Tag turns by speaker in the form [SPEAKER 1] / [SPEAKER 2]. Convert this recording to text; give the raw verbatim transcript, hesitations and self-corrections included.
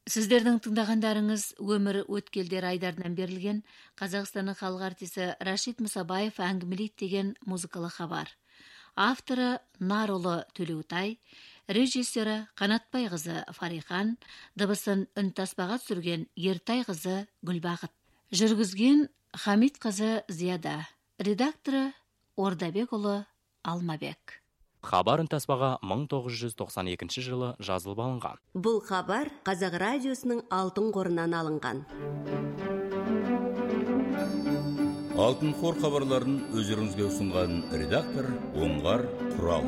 [SPEAKER 1] Сіздердің тыңдағандарыңыз өмір өткелдер айдарынан берілген Қазақстанның халық артисі Рашид Мұсабаев әңгімелейді деген музыкалы хабар. Авторы Нарұлы Төлеутай, режиссері Қанатбай қызы Фарихан, дыбысын үнтаспаға түсірген Ертай қызы Гүлбақыт. Жүргізген Хамид қызы Зияда, редакторы Ордабек ұлы Алмабек.
[SPEAKER 2] Хабар үнтаспаға мың тоғыз жүз тоқсан екінші жылы жазылып алынған.
[SPEAKER 3] Бұл хабар Қазақ радиосының алтын қорынан алынған.
[SPEAKER 4] Алтын қор хабарларын өздеріңізге ұсынған редактор Оңғар Құрал.